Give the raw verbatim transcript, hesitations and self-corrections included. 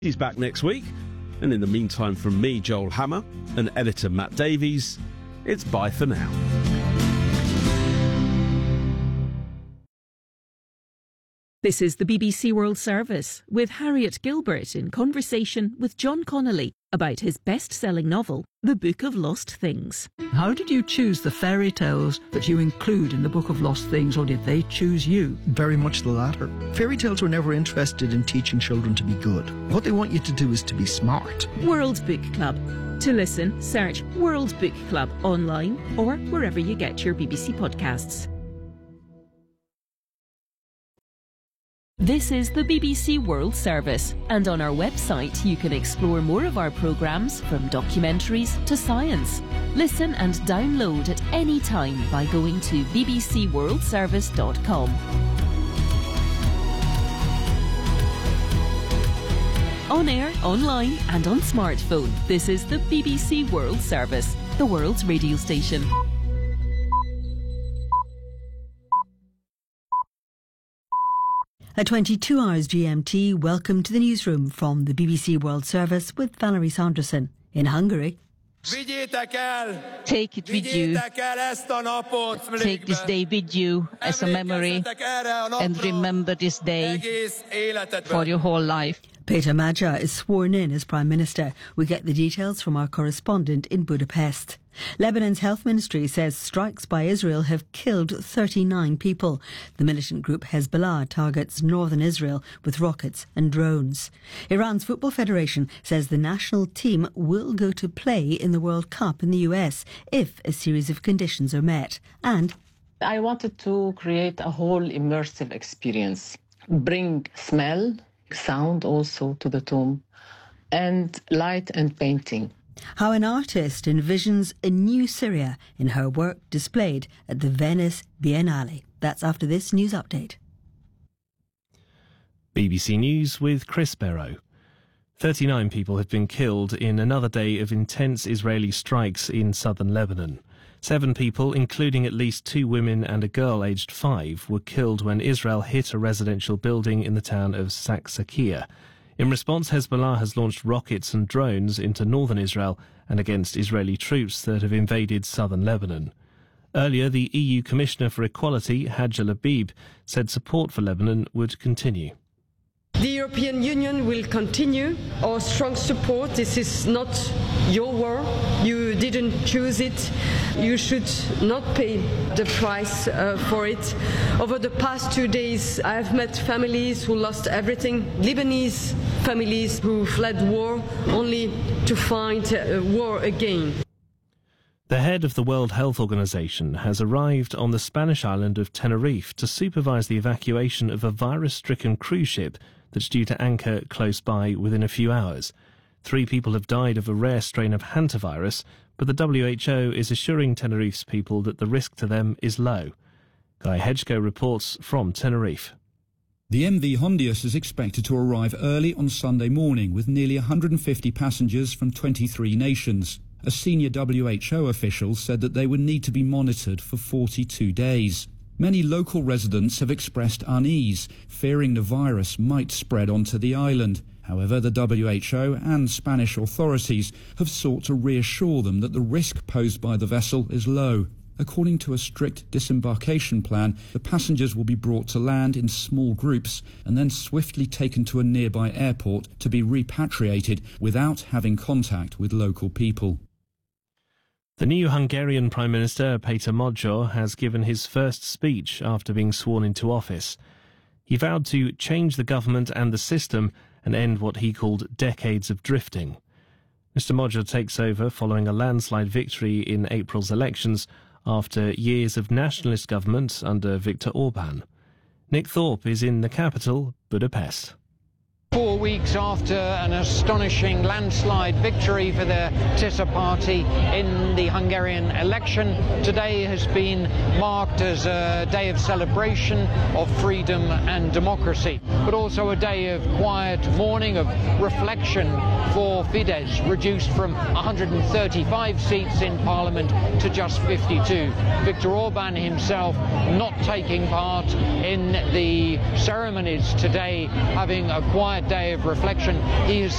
He's back next week. And in the meantime, from me, Joel Hammer, and editor Matt Davies, it's bye for now. This is the B B C World Service, with Harriet Gilbert in conversation with John Connolly about his best-selling novel, The Book of Lost Things. How did you choose the fairy tales that you include in The Book of Lost Things, or did they choose you? Very much the latter. Fairy tales were never interested in teaching children to be good. What they want you to do is to be smart. World Book Club. To listen, search World Book Club online or wherever you get your B B C podcasts. This is the B B C World Service, and on our website you can explore more of our programmes, from documentaries to science. Listen and download at any time by going to b b c world service dot com. On air, online and on smartphone, this is the B B C World Service, the world's radio station. At twenty-two hours G M T, welcome to the newsroom from the B B C World Service with Valerie Sanderson. In Hungary, take it with you. Take this day with you as a memory, and remember this day for your whole life. Peter Magyar is sworn in as Prime Minister. We get the details from our correspondent in Budapest. Lebanon's health ministry says strikes by Israel have killed thirty-nine people. The militant group Hezbollah targets northern Israel with rockets and drones. Iran's Football Federation says the national team will go to play in the World Cup in the U S if a series of conditions are met. And I wanted to create a whole immersive experience, bring smell, sound also to the tomb, and light and painting. How an artist envisions a new Syria in her work displayed at the Venice Biennale. That's after this news update. B B C News with Chris Barrow. thirty-nine people have been killed in another day of intense Israeli strikes in southern Lebanon. Seven people, including at least two women and a girl aged five, were killed when Israel hit a residential building in the town of Saksakia. In response, Hezbollah has launched rockets and drones into northern Israel and against Israeli troops that have invaded southern Lebanon. Earlier, the E U Commissioner for Equality, Hadja Labib, said support for Lebanon would continue. The European Union will continue our strong support. This is not your war. You didn't choose it. You should not pay the price uh, for it. Over the past two days, I have met families who lost everything, Lebanese families who fled war only to find uh, war again. The head of the World Health Organization has arrived on the Spanish island of Tenerife to supervise the evacuation of a virus-stricken cruise ship that's due to anchor close by within a few hours. Three people have died of a rare strain of hantavirus, but the W H O is assuring Tenerife's people that the risk to them is low. Guy Hedgecoe reports from Tenerife. The M V Hondius is expected to arrive early on Sunday morning with nearly one hundred fifty passengers from twenty-three nations. A senior W H O official said that they would need to be monitored for forty-two days. Many local residents have expressed unease, fearing the virus might spread onto the island. However, the W H O and Spanish authorities have sought to reassure them that the risk posed by the vessel is low. According to a strict disembarkation plan, the passengers will be brought to land in small groups and then swiftly taken to a nearby airport to be repatriated without having contact with local people. The new Hungarian Prime Minister, Peter Magyar, has given his first speech after being sworn into office. He vowed to change the government and the system and end what he called decades of drifting. Mister Magyar takes over following a landslide victory in April's elections after years of nationalist government under Viktor Orban. Nick Thorpe is in the capital, Budapest. Four weeks after an astonishing landslide victory for the Tisza party in the Hungarian election, today has been marked as a day of celebration of freedom and democracy, but also a day of quiet mourning, of reflection for Fidesz, reduced from one hundred thirty-five seats in parliament to just fifty-two. Viktor Orban himself not taking part in the ceremonies today, having a quiet day of reflection. He has